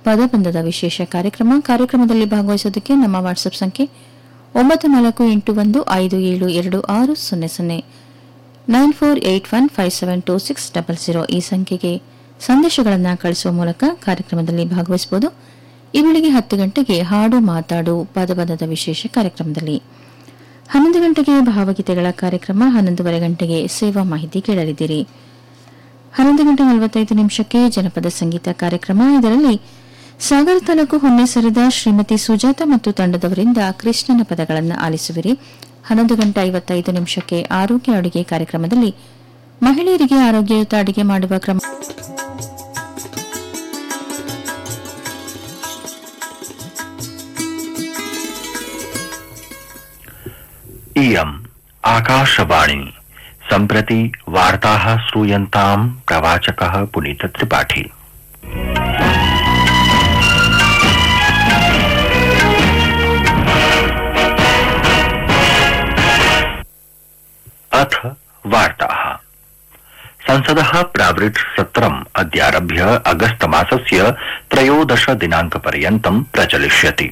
ಪದಬಂಧದ ವಿಶೇಷ ಕಾರ್ಯಕ್ರಮದಲ್ಲಿ ಭಾಗವಹಿಸೋದಕ್ಕೆ ನಮ್ಮ ವಾಟ್ಸ್ಆಪ್ ಸಂಖ್ಯೆ 9481572600 9481572600 ಈ ಸಂಖ್ಯೆಗೆ ಸಂದೇಶಗಳನ್ನು ಕಳಿಸುವ ಮೂಲಕ ಕಾರ್ಯಕ್ರಮದಲ್ಲಿ ಭಾಗವಹಿಸಬಹುದು. ಈ ಬೆಳಿಗ್ಗೆ 10 ಗಂಟೆಗೆ ಹಾಡು ಮಾತಾಡು ಪದಬಂಧದ ವಿಶೇಷ ಕಾರ್ಯಕ್ರಮದಲ್ಲಿ, 11 ಗಂಟೆಗೆ ಭಾವಗೀತೆಗಳ ಕಾರ್ಯಕ್ರಮ, 11:30 ಗಂಟೆಗೆ ಸೇವಾ ಮಾಹಿತಿ ಕೇಳಲಿದ್ದೀರಿ. 11 ಗಂಟೆ 45 ನಿಮಿಷಕ್ಕೆ ಜನಪದ ಸಂಗೀತ ಕಾರ್ಯಕ್ರಮ. ಇದರಲ್ಲಿ ಸಾಗರ ತಾಲೂಕು ಹೊನ್ನೆಸರದ ಶ್ರೀಮತಿ ಸುಜಾತ ಮತ್ತು ತಂಡದವರಿಂದ ಕೃಷ್ಣನ ಪದಗಳನ್ನು ಆಲಿಸುವಿರಿ. 11 ಗಂಟೆ 55 ನಿಮಿಷಕ್ಕೆ ಆರೋಗ್ಯ ಅಡುಗೆ ಕಾರ್ಯಕ್ರಮದಲ್ಲಿ ಮಹಿಳೆಯರಿಗೆ ಆರೋಗ್ಯಯುತ ಅಡುಗೆ ಮಾಡುವ ಕ್ರಮ. इयम् आकाशवाणी सम्प्रति वार्ताः श्रूयन्ताम् प्रवाचकः पुनीत त्रिपाठी. अथ वार्ताः. संसदः प्रावृट् सत्रम् अद्यारभ्य अगस्त मासस्य 13 दिनाङ्कपर्यन्तं प्रचलिष्यति.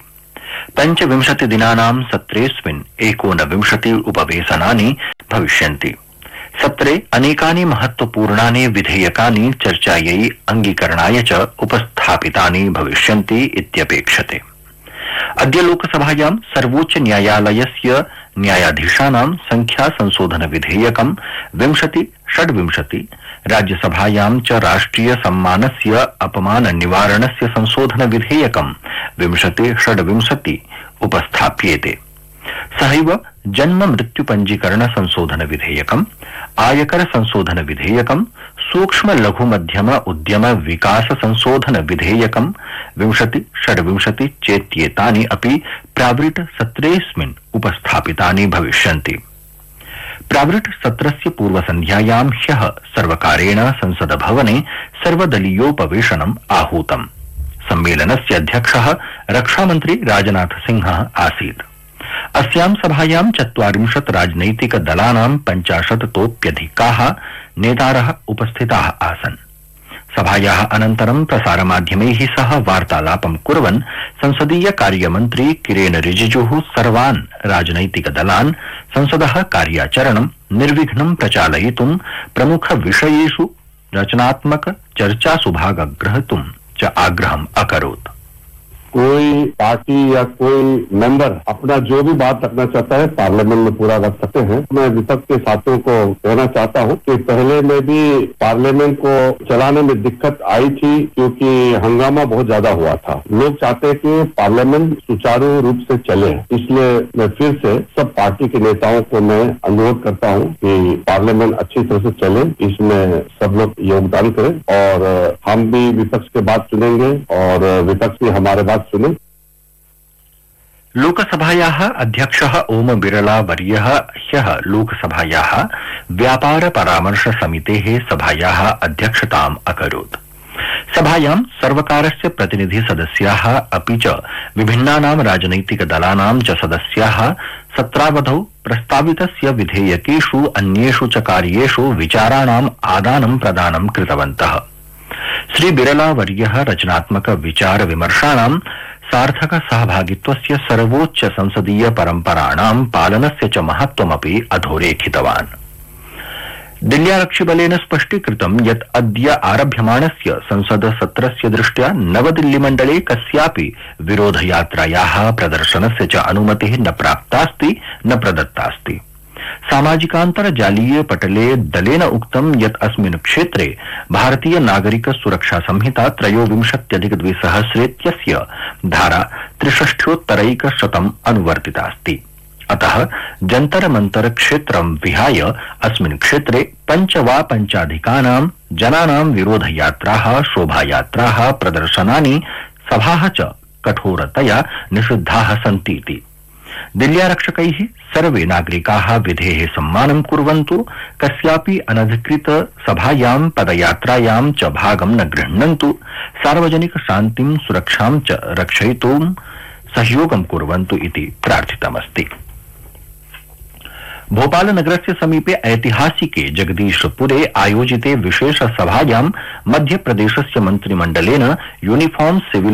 25 दिनानां सत्रेऽस्मिन् 29 उपवेशनानि भविष्यन्ति. सत्रे अनेकानि महत्वपूर्णानि विधेयकानि चर्चायै अङ्गीकरणाय च उपस्थापितानि भविष्यन्ति इत्यपेक्षते. अद्य लोकसभायां सर्वोच्च न्यायालयस्य न्यायाधीशानां संख्या संशोधन विधेयकं 2026, राज्यसभायां च राष्ट्रिय सम्मानस्य अपमान निवारणस्य संशोधन विधेयकं 2026 उपस्थाप्येते. सहैव जन्म मृत्यु पंजीकरण संशोधन विधेयकम्, आयकर संशोधन विधेयकम्, सूक्ष्म लघु मध्यम उद्यम विकास संशोधन विधेयकं 2026 चेत्येतानि अपि प्रावृट् सत्रेऽस्मिन् उपस्थापितानि भविष्यन्ति. प्रावृट् सत्रस्य पूर्वसन्ध्यायां ह्यः सर्वकारेण संसद भवने सर्वदलीयोपवेशनम् आहूतम्. सम्मेलनस्य अध्यक्षः रक्षामन्त्री राजनाथ सिंहः आसीत्. अस्यां सभायां 40 राजनैतिक दलानां 50तोप्यधिकाः नेतारः उपस्थिताः आसन्. सभायाः अनन्तरं प्रसारमाध्यमैः सह वार्तालापं कुर्वन् संसदीय कार्यमन्त्री किरेन रिजिजुः सर्वान् राजनैतिक दलान् संसदः कार्याचरणं निर्विघ्नं प्रचालयितुं प्रमुख विषयेषु रचनात्मक चर्चासु भागग्रहीतुं च आग्रहम् अकरोत्. कोई पार्टी या कोई मेंबर अपना जो भी बात रखना चाहता है पार्लियामेंट में पूरा रख सकते हैं. मैं विपक्ष के साथियों को कहना चाहता हूं कि पहले में भी पार्लियामेंट को चलाने में दिक्कत आई थी क्योंकि हंगामा बहुत ज्यादा हुआ था. लोग चाहते हैं कि पार्लियामेंट सुचारू रूप से चले, इसलिए मैं फिर से सब पार्टी के नेताओं को मैं अनुरोध करता हूं कि पार्लियामेंट अच्छी तरह से चले, इसमें सब लोग योगदान करें और हम भी विपक्ष के बात सुनेंगे और विपक्ष भी हमारे बात सुने. लोकसभायाः अध्यक्षः ओम बिरला वर्यः ह्यः लोकसभायाः व्यापार परामर्श समितेः सभायाः अध्यक्षताम् अकरोत्. सभायां सर्वकारस्य प्रतिनिधि सदस्याः अपि च विभिन्नानां राजनैतिक दलानां च सदस्याः सत्रावधौ प्रस्तावितस्य विधेयकेषु अन्येषु च कार्येषु विचाराणाम् आदानं प्रदानं कृतवन्तः. श्री बिरला वर्यः रचनात्मक विचार विमर्शाणां सार्थक सहभागित्वस्य सर्वोच्च संसदीय परम्पराणां पालनस्य च महत्वमपि अधोरेखितवान्. दिल्ल्यारक्षिबलेन स्पष्टीकृतं यत् अद्य आरभ्यमाणस्य संसद सत्रस्य दृष्ट्या नवदिल्लीमण्डले कस्यापि विरोधयात्रायाः प्रदर्शनस्य च अनुमतिः न प्राप्तास्ति न प्रदत्तास्ति. सामाजिकान्तर्जालीय पटले दलेन उक्तं यत् अस्मिन् क्षेत्रे भारतीय नागरिक सुरक्षा संहिता 23+2000 धारा 63% अनुवर्तितास्ति. अतः जन्तर मंतर क्षेत्रं विहाय अस्मिन् क्षेत्रे पञ्चाधिकानां जनानां विरोधयात्राः, शोभायात्राः, प्रदर्शनानि, सभाः च कठोरतया निषिद्धाः सन्तीति. दिल्ल्यारक्षकैः सर्वे नागरिकाः विधेः सम्मानं कुर्वन्तु, कस्यापि अनधिकृत सभायां पदयात्रायां च भागं न गृह्णन्तु, सार्वजनिक शान्तिं सुरक्षां च रक्षयितुं सहयोगं कुर्वन्तु इति प्रार्थितमस्ति. भोपाल नगरस्य समीपे ऐतिहासिके जगदीशपुरे आयोजिते विशेष सभायां मध्यप्रदेशस्य मन्त्रिमण्डलेन यूनिफॉर्म सिविल